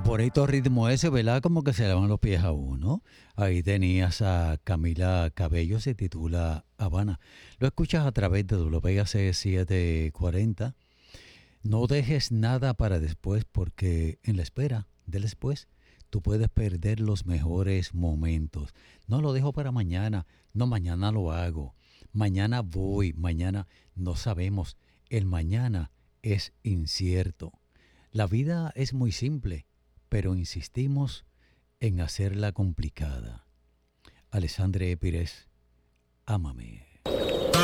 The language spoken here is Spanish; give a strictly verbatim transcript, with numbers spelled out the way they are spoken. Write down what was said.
Bonito ritmo ese, ¿verdad? Como que se le van los pies a uno. Ahí tenías a Camila Cabello, se titula Habana. Lo escuchas a través de W A C setecientos cuarenta. No dejes nada para después porque en la espera del después tú puedes perder los mejores momentos. No lo dejo para mañana, no mañana lo hago. Mañana voy, mañana no sabemos. El mañana es incierto. La vida es muy simple, pero insistimos en hacerla complicada. Alessandre Pires, ámame.